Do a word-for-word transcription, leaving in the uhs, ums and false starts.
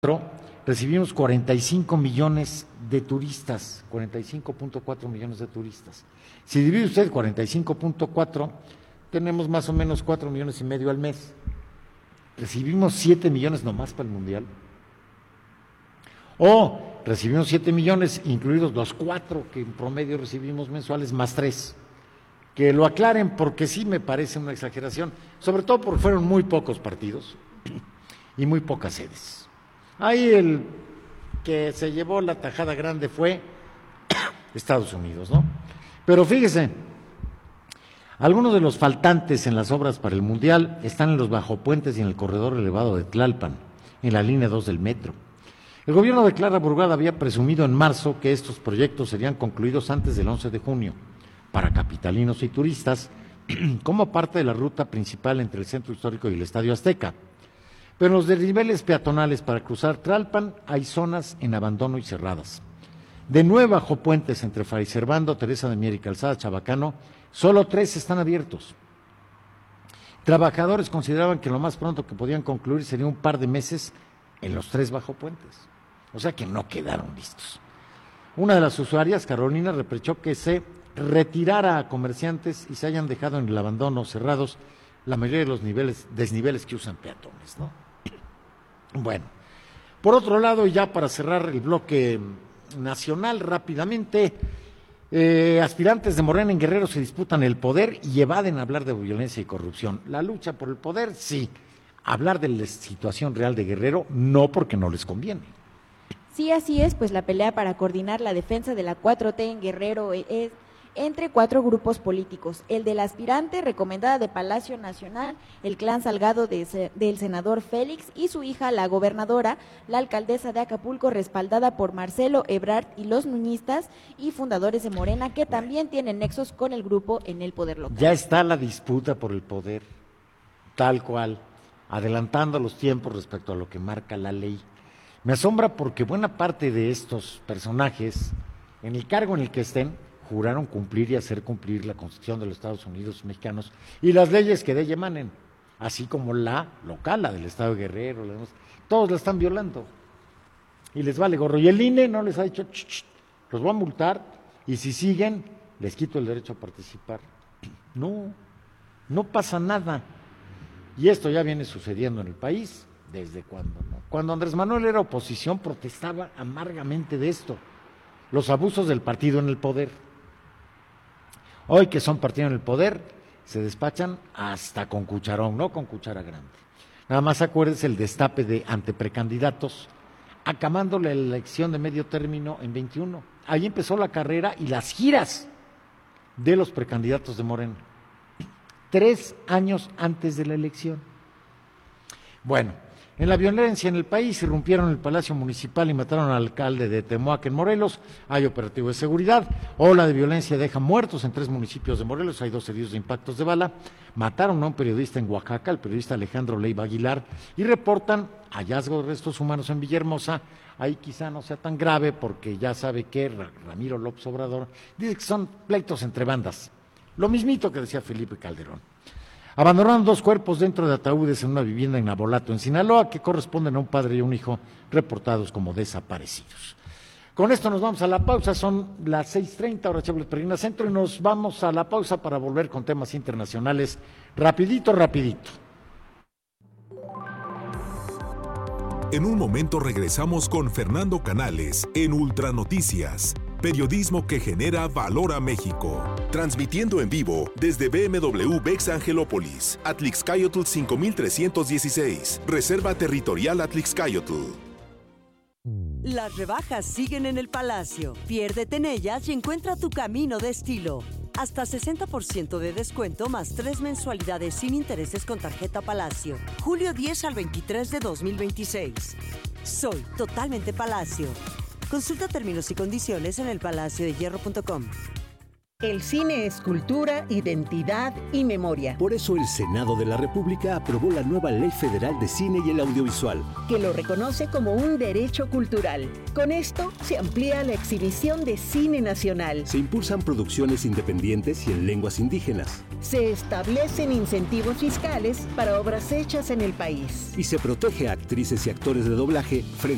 recibimos cuarenta y cinco millones de turistas, cuarenta y cinco punto cuatro millones de turistas. Si divide usted cuarenta y cinco punto cuatro, tenemos más o menos cuatro millones y medio al mes. Recibimos siete millones nomás para el Mundial. O recibimos siete millones, incluidos los cuatro que en promedio recibimos mensuales, más tres. Que lo aclaren porque sí me parece una exageración, sobre todo porque fueron muy pocos partidos y muy pocas sedes. Ahí el que se llevó la tajada grande fue Estados Unidos, ¿no? Pero fíjese, algunos de los faltantes en las obras para el Mundial están en los bajopuentes y en el corredor elevado de Tlalpan, en la línea dos del metro. El gobierno de Clara Brugada había presumido en marzo que estos proyectos serían concluidos antes del once de junio, para capitalinos y turistas, como parte de la ruta principal entre el centro histórico y el Estadio Azteca. Pero en los desniveles peatonales para cruzar Tlalpan hay zonas en abandono y cerradas. De nueve bajopuentes entre Fray Servando, Teresa de Mier y Calzada Chabacano, solo tres están abiertos. Trabajadores consideraban que lo más pronto que podían concluir sería un par de meses en los tres bajopuentes. O sea que no quedaron listos. Una de las usuarias, Carolina, reprochó que se retirara a comerciantes y se hayan dejado en el abandono cerrados la mayoría de los niveles, desniveles que usan peatones, ¿no? Bueno, por otro lado, y ya para cerrar el bloque nacional rápidamente, eh, aspirantes de Morena en Guerrero se disputan el poder y evaden hablar de violencia y corrupción. La lucha por el poder, sí. Hablar de la situación real de Guerrero, no, porque no les conviene. Sí, así es, pues la pelea para coordinar la defensa de la cuatro T en Guerrero es entre cuatro grupos políticos: el del aspirante recomendada de Palacio Nacional, el clan Salgado de, del senador Félix y su hija, la gobernadora, la alcaldesa de Acapulco, respaldada por Marcelo Ebrard y los nuñistas y fundadores de Morena, que también tienen nexos con el grupo en el poder local. Ya está la disputa por el poder, tal cual, adelantando los tiempos respecto a lo que marca la ley. Me asombra porque buena parte de estos personajes, en el cargo en el que estén, juraron cumplir y hacer cumplir la Constitución de los Estados Unidos mexicanos y las leyes que de ella emanen, así como la local, la del Estado de Guerrero, la demás, todos la están violando y les vale gorro. Y el I N E no les ha dicho, ch, ch, los voy a multar y si siguen, les quito el derecho a participar. No, no pasa nada. Y esto ya viene sucediendo en el país. ¿Desde cuándo? ¿No? Cuando Andrés Manuel era oposición, protestaba amargamente de esto, los abusos del partido en el poder. Hoy que son partido en el poder, se despachan hasta con cucharón, no con cuchara grande. Nada más acuérdense el destape de anteprecandidatos, acabando la elección de medio término en veintiuno. Ahí empezó la carrera y las giras de los precandidatos de Morena, tres años antes de la elección. Bueno, en la violencia en el país, irrumpieron el Palacio Municipal y mataron al alcalde de Temoac en Morelos. Hay operativo de seguridad. Ola de violencia deja muertos en tres municipios de Morelos. Hay dos heridos de impactos de bala. Mataron a un periodista en Oaxaca, el periodista Alejandro Leiva Aguilar, y reportan hallazgo de restos humanos en Villahermosa. Ahí quizá no sea tan grave porque ya sabe que Ramiro López Obrador dice que son pleitos entre bandas. Lo mismito que decía Felipe Calderón. Abandonaron dos cuerpos dentro de ataúdes en una vivienda en Nabolato, en Sinaloa, que corresponden a un padre y un hijo reportados como desaparecidos. Con esto nos vamos a la pausa, son las seis treinta, hora Chevrolet Peregrina Centro, y nos vamos a la pausa para volver con temas internacionales. Rapidito, rapidito. En un momento regresamos con Fernando Canales en Ultra Noticias. Periodismo que genera valor a México. Transmitiendo en vivo desde B M W Bex Angelópolis, Atlixcayotl cinco mil trescientos dieciséis, Reserva Territorial Atlixcayotl. Las rebajas siguen en el Palacio. Piérdete en ellas y encuentra tu camino de estilo. Hasta sesenta por ciento de descuento más tres mensualidades sin intereses con tarjeta Palacio. Julio diez al veintitrés de dos mil veintiséis. Soy totalmente Palacio. Consulta términos y condiciones en el palacio de hierro punto com. El cine es cultura, identidad y memoria. Por eso el Senado de la República aprobó la nueva Ley Federal de Cine y el Audiovisual, que lo reconoce como un derecho cultural. Con esto se amplía la exhibición de cine nacional. Se impulsan producciones independientes y en lenguas indígenas. Se establecen incentivos fiscales para obras hechas en el país. Y se protege a actrices y actores de doblaje frente